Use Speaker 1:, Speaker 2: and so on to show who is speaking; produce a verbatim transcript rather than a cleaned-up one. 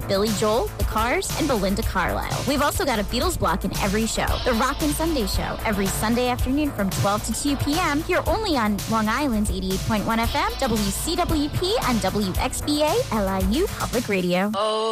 Speaker 1: with Billy Joel, The Cars, and Belinda Carlisle. We've also got a Beatles block in every show. The Rockin' Sunday Show, every Sunday afternoon from twelve to two p.m. here only on Long Island's eighty-eight point one F M, W C W P, and W X B A L I U Public Radio.
Speaker 2: Oh.